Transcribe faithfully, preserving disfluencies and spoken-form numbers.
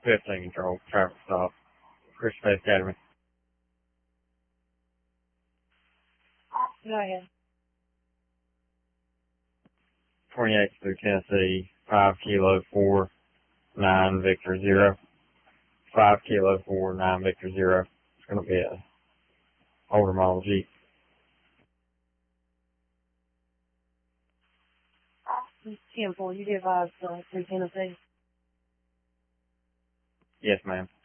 fifteen control, traffic stop, Chris Space Academy. Go ahead. twenty-eight through Tennessee, five kilo four, nine Victor zero. five kilo four, nine Victor zero. It's going to be a older model Jeep. ten four, you did five uh, through Tennessee. Yes, ma'am.